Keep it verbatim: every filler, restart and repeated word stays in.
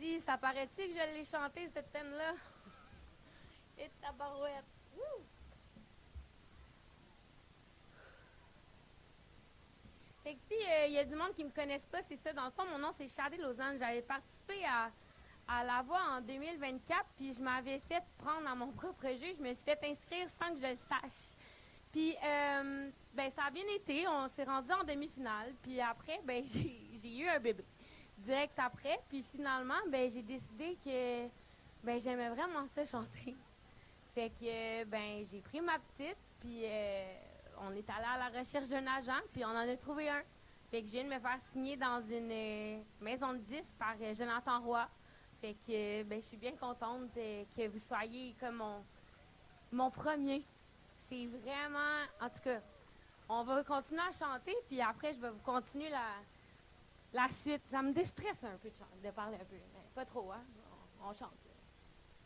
Merci. Ça paraît-tu que je l'ai chanté, cette peine-là? Et tabarouette. Wouh! Fait que si il y a du monde qui me connaisse pas, c'est ça. Dans le fond, mon nom, c'est Shadé Lausanne. J'avais participé à, à la voix en deux mille vingt-quatre, puis je m'avais fait prendre à mon propre jeu. Je me suis fait inscrire sans que je le sache. Puis, euh, ben, ça a bien été. On s'est rendu en demi-finale. Puis après, ben, j'ai, j'ai eu un bébé. Direct après. Puis finalement, ben, j'ai décidé que ben, j'aimais vraiment ça chanter. Fait que, ben, j'ai pris ma petite, puis euh, on est allé à la recherche d'un agent, puis on en a trouvé un. Fait que je viens de me faire signer dans une euh, maison de disques par euh, Jonathan Roy. Fait que, euh, ben, je suis bien contente euh, que vous soyez comme mon, mon premier. C'est vraiment, en tout cas, on va continuer à chanter, puis après, je vais vous continuer la, la suite. Ça me déstresse un peu de, chan- de parler un peu, mais pas trop, hein? On, on chante.